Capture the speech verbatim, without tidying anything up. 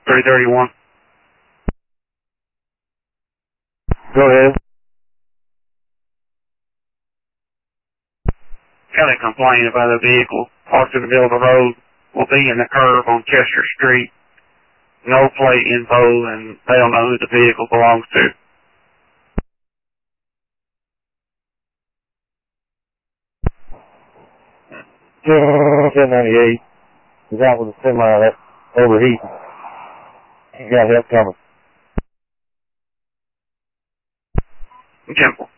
three thirty-one. Go ahead. Got a complaint about a vehicle parked in the middle of the road. Will be in the curve on Chester Street. No plate info, and they don't know who the vehicle belongs to. ten ninety-eight. He's out with a semi that's overheating. He's got help coming. Temple.